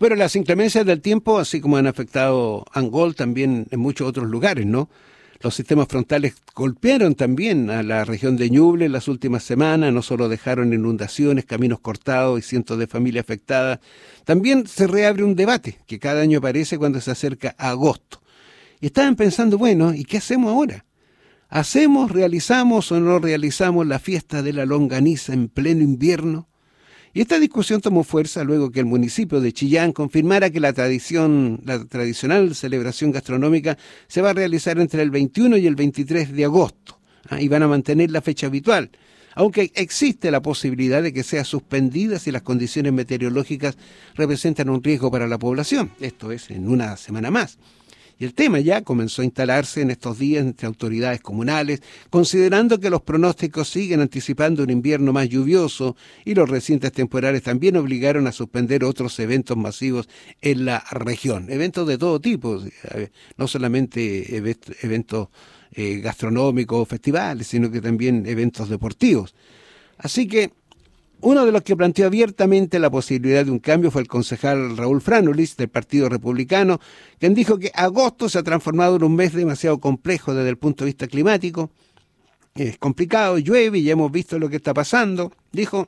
Bueno, las inclemencias del tiempo, así como han afectado Angol, también en muchos otros lugares, ¿no? Los sistemas frontales golpearon también a la región de Ñuble en las últimas semanas, no solo dejaron inundaciones, caminos cortados y cientos de familias afectadas, también se reabre un debate que cada año aparece cuando se acerca a agosto. Y estaban pensando, bueno, ¿y qué hacemos ahora? ¿Hacemos, realizamos o no realizamos la fiesta de la longaniza en pleno invierno? Y esta discusión tomó fuerza luego que el municipio de Chillán confirmara que la tradicional celebración gastronómica se va a realizar entre el 21 y el 23 de agosto, y van a mantener la fecha habitual, aunque existe la posibilidad de que sea suspendida si las condiciones meteorológicas representan un riesgo para la población, esto es, en una semana más. Y el tema ya comenzó a instalarse en estos días entre autoridades comunales, considerando que los pronósticos siguen anticipando un invierno más lluvioso y los recientes temporales también obligaron a suspender otros eventos masivos en la región. Eventos de todo tipo, no solamente eventos gastronómicos o festivales, sino que también eventos deportivos. Así que uno de los que planteó abiertamente la posibilidad de un cambio fue el concejal Raúl Franulis, del Partido Republicano, quien dijo que agosto se ha transformado en un mes demasiado complejo desde el punto de vista climático. Es complicado, llueve y ya hemos visto lo que está pasando. Dijo,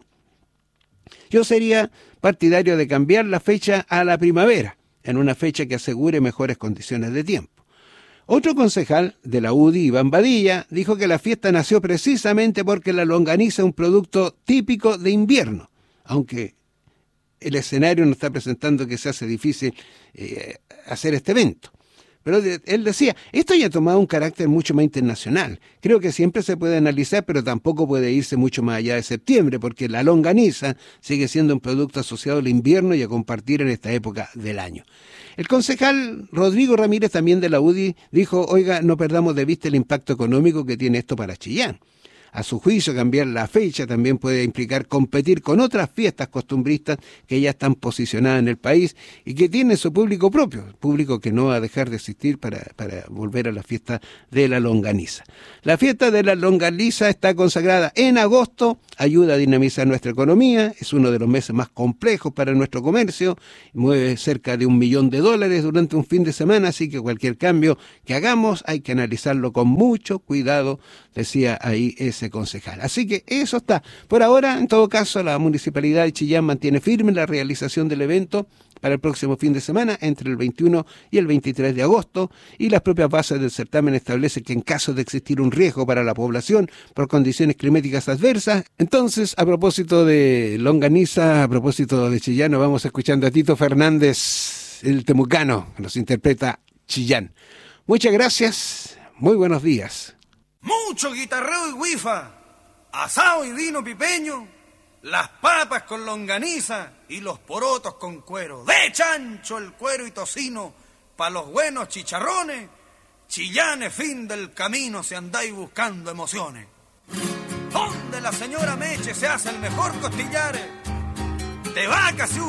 yo sería partidario de cambiar la fecha a la primavera, en una fecha que asegure mejores condiciones de tiempo. Otro concejal de la UDI, Iván Badilla, dijo que la fiesta nació precisamente porque la longaniza es un producto típico de invierno, aunque el escenario nos está presentando que se hace difícil hacer este evento. Pero él decía, esto ya ha tomado un carácter mucho más internacional. Creo que siempre se puede analizar, pero tampoco puede irse mucho más allá de septiembre, porque la longaniza sigue siendo un producto asociado al invierno y a compartir en esta época del año. El concejal Rodrigo Ramírez, también de la UDI, dijo, oiga, no perdamos de vista el impacto económico que tiene esto para Chillán. A su juicio, cambiar la fecha también puede implicar competir con otras fiestas costumbristas que ya están posicionadas en el país y que tienen su público propio, público que no va a dejar de existir para volver a la fiesta de la longaniza. La fiesta de la longaniza está consagrada en agosto, ayuda a dinamizar nuestra economía, es uno de los meses más complejos para nuestro comercio, mueve cerca de $1 millón durante un fin de semana, así que cualquier cambio que hagamos hay que analizarlo con mucho cuidado, decía ahí ese concejal. Así que eso está. Por ahora, en todo caso, la Municipalidad de Chillán mantiene firme la realización del evento para el próximo fin de semana, entre el 21 y el 23 de agosto, y las propias bases del certamen establecen que en caso de existir un riesgo para la población por condiciones climáticas adversas, entonces, a propósito de longaniza, a propósito de Chillán, nos vamos escuchando a Tito Fernández, el temucano, que nos interpreta Chillán. Muchas gracias, muy buenos días. Mucho guitarreo y guifa, asado y vino pipeño, las papas con longaniza y los porotos con cuero. De chancho el cuero y tocino, pa' los buenos chicharrones. Chillán es fin del camino si andáis buscando emociones. Donde la señora Meche se hace el mejor costillar, de vaca se